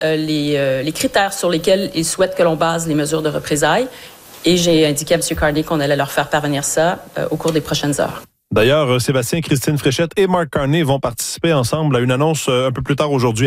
les critères sur lesquels ils souhaitent que l'on base les mesures de représailles. Et j'ai indiqué à M. Carney qu'on allait leur faire parvenir ça au cours des prochaines heures. D'ailleurs, Sébastien, Christine Fréchette et Mark Carney vont participer ensemble à une annonce un peu plus tard aujourd'hui